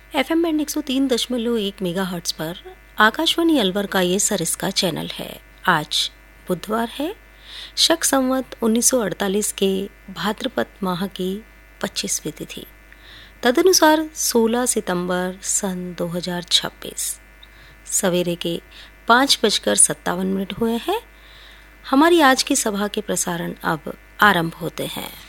FM band 103.1 megahertz पर आकाशवाणी अलवर का ये सरिस्का चैनल है। आज बुधवार है, शक संवत 1948 के भाद्रपद माह की 25वीं तिथि, तदनुसार 16 सितंबर सन 2026। सवेरे के 5:57 हुए हैं। हमारी आज की सभा के प्रसारण अब आरंभ होते हैं।